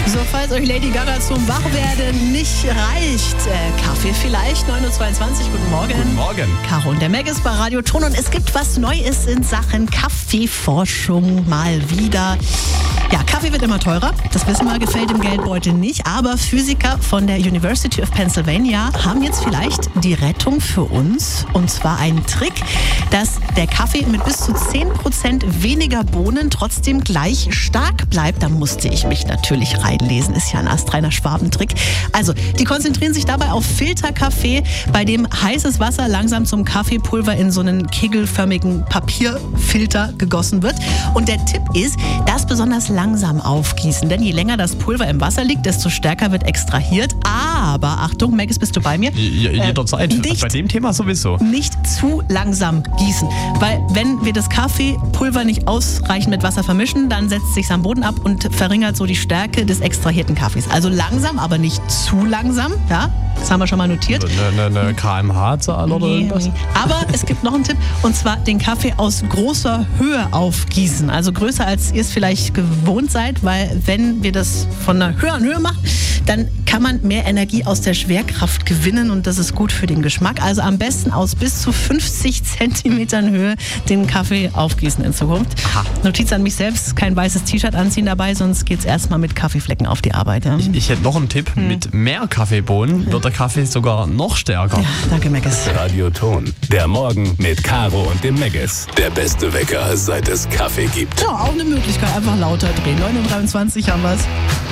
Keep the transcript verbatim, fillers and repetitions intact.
So, falls euch Lady Gaga zum Wachwerden nicht reicht, äh, Kaffee vielleicht, neun Uhr zweiundzwanzig, guten Morgen. Guten Morgen. Caro und der Meg ist bei Radio Ton und es gibt was Neues in Sachen Kaffeeforschung mal wieder. Ja, Kaffee wird immer teurer, das wissen wir, gefällt dem Geldbeutel nicht, aber Physiker von der University of Pennsylvania haben jetzt vielleicht die Rettung für uns, und zwar einen Trick, dass der Kaffee mit bis zu zehn Prozent weniger Bohnen trotzdem gleich stark bleibt. Da musste ich mich natürlich reinlesen, ist ja ein astreiner Schwabentrick. Also, die konzentrieren sich dabei auf Filterkaffee, bei dem heißes Wasser langsam zum Kaffeepulver in so einen kegelförmigen Papierfilter gegossen wird. Und der Tipp ist, das besonders langsam aufgießen, denn je länger das Pulver im Wasser liegt, desto stärker wird extrahiert. Aber, Achtung, Megis, bist du bei mir? J- jederzeit, äh, nicht, bei dem Thema sowieso. Nicht zu langsam gießen, weil wenn wir das Kaffeepulver nicht ausreichend mit Wasser vermischen, dann setzt es sich am Boden ab und verringert so die Stärke des extrahierten Kaffees. Also langsam, aber nicht zu langsam, ja? Das haben wir schon mal notiert. Eine, eine, eine K M H-Zahl oder Nee, irgendwas? nee. Aber es gibt noch einen Tipp, und zwar den Kaffee aus großer Höhe aufgießen. Also größer, als ihr es vielleicht gewohnt seid, weil wenn wir das von einer höheren Höhe machen, dann kann man mehr Energie aus der Schwerkraft gewinnen und das ist gut für den Geschmack. Also am besten aus bis zu fünfzig Zentimetern Höhe den Kaffee aufgießen in Zukunft. Aha. Notiz an mich selbst, kein weißes T-Shirt anziehen dabei, sonst geht's erstmal mit Kaffeeflecken auf die Arbeit. Ja? Ich, ich hätte noch einen Tipp. Mit mehr Kaffeebohnen wird der Kaffee sogar noch stärker. Ja, danke, Meggis. Radio Ton. Der Morgen mit Caro und dem Meggis. Der beste Wecker, seit es Kaffee gibt. Ja, auch eine Möglichkeit. Einfach lauter drehen. neun Uhr dreiundzwanzig haben wir's.